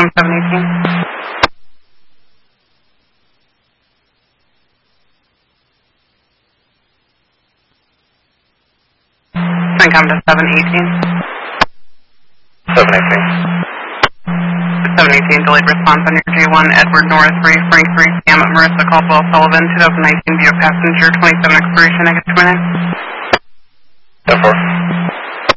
2718. Come to 718. 718. 718, delayed response on your G1, Edward Norris 3, Frank 3, Sam at Marissa Caldwell Sullivan, 2019 Buick passenger, 27 expiration, negative 29. 10-4.